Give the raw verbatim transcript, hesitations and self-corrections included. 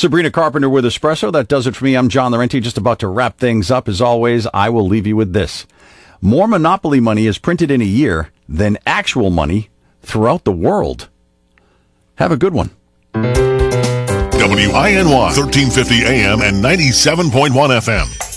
Sabrina Carpenter with Espresso. That does it for me. I'm John Laurenti, just about to wrap things up. As always, I will leave you with this. More Monopoly money is printed in a year than actual money throughout the world. Have a good one. W I N Y, thirteen fifty A M and ninety-seven point one F M.